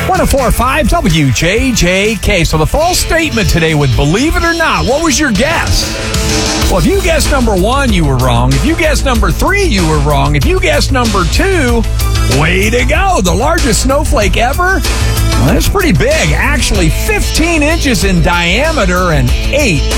104.5 WJJK. So the false statement today with Believe It or Not, what was your guess? Well, if you guessed number 1, you were wrong. If you guessed number 3, you were wrong. If you guessed number 2, way to go. The largest snowflake ever? Well, that's pretty big. Actually, 15 inches in diameter and 8